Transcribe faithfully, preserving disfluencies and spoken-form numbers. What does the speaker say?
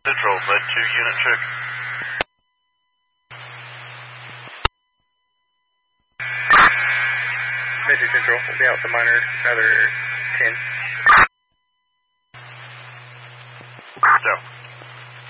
Central, Med two unit check. Med two Central, we'll be out the minor, another ten.